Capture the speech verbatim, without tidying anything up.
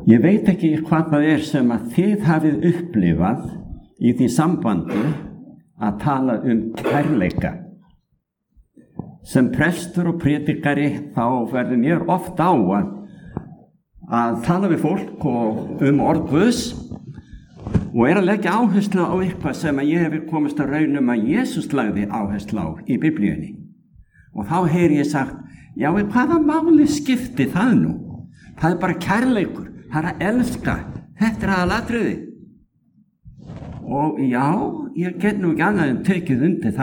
Ég veit ekki hvað það er sem að þið hafið upplifað í því sambandi að tala um kærleika. Sem prestur og predikari þá verður mér oft á að, að tala við fólk og um orð Guðs og er að leggja áherslu á eitthvað sem að ég hef komist að raunum að Jesús lagði áherslu á í Biblíunni. Og þá heyri ég sagt, já, hvaða máli skipti það nú? Það er bara kærleikur, það er að elska, þetta er aðalatriði. Og já, ég get nú ekki annað en tekið undir það.